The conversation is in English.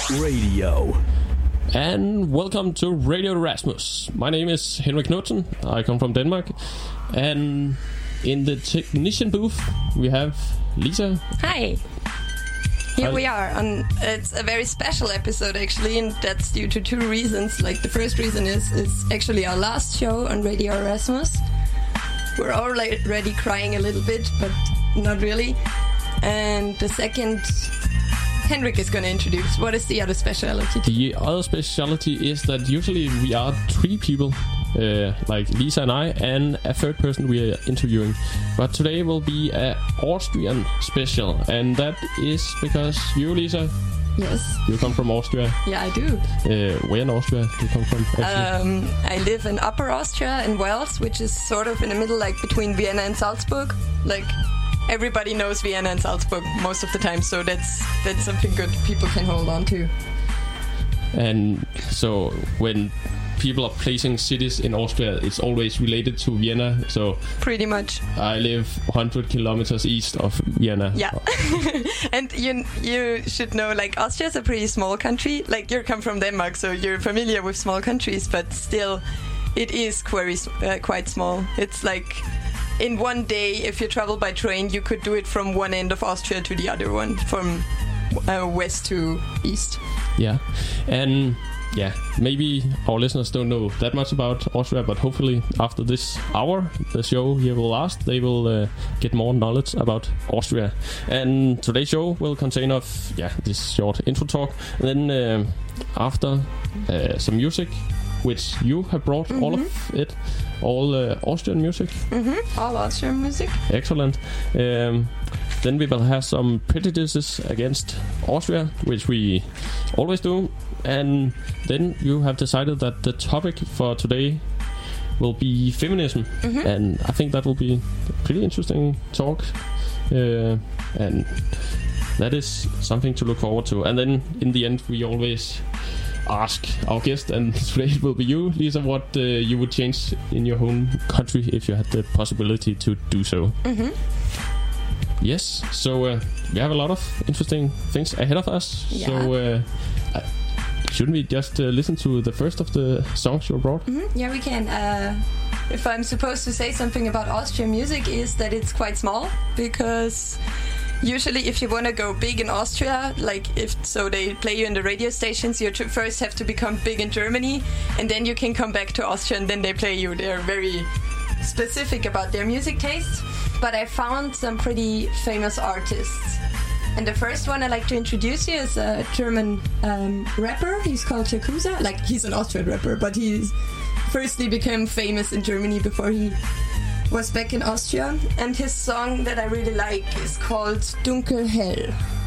Radio. And welcome to Radio Erasmus. My name is Henrik Knudsen. I come from Denmark. And in the technician booth, we have Lisa. Hi. Here we are. It's a very special episode, actually, and that's due to two reasons. Like, the first reason is it's actually our last show on Radio Erasmus. We're already crying a little bit, but not really. And the second, Henrik is going to introduce. What is the other speciality? The other speciality is that usually we are three people, like Lisa and I, and a third person we are interviewing. But today will be an Austrian special, and that is because you, Lisa, yes, you come from Austria. Yeah, I do. Where in Austria do you come from? I live in Upper Austria in Wels, which is sort of in the middle, like between Vienna and Salzburg. Like, everybody knows Vienna and Salzburg most of the time, so that's something good people can hold on to. And so when people are placing cities in Austria, it's always related to Vienna. So pretty much. I live 100 kilometers east of Vienna. Yeah. And you should know, like, Austria's a pretty small country. Like, you come from Denmark, so you're familiar with small countries, but still, it is quite small. It's like, in one day, if you travel by train, you could do it from one end of Austria to the other one, from west to east. Yeah. And yeah, maybe our listeners don't know that much about Austria, but hopefully after this hour, the show here will last, they will get more knowledge about Austria. And today's show will contain of this short intro talk, and then after some music, which you have brought, all of it, all Austrian music. All Austrian music. Excellent. Then we will have some prejudices against Austria, which we always do. And then you have decided that the topic for today will be feminism. And I think that will be a pretty interesting talk. And that is something to look forward to. And then in the end, we always ask our guest, and today it will be you, Lisa, what you would change in your home country if you had the possibility to do so. Yes, so we have a lot of interesting things ahead of us. Yeah. So shouldn't we just listen to the first of the songs you brought? Yeah, we can. If I'm supposed to say something about Austrian music, is that it's quite small, because usually if you want to go big in Austria, like they play you in the radio stations, you first have to become big in Germany, and then you can come back to Austria and then they play you. They're very specific about their music taste. But I found some pretty famous artists. And the first one I'd like to introduce you is a German rapper. He's called Yakuza. Like, he's an Austrian rapper, but he's firstly became famous in Germany before he was back in Austria. And his song that I really like is called Dunkel Hell.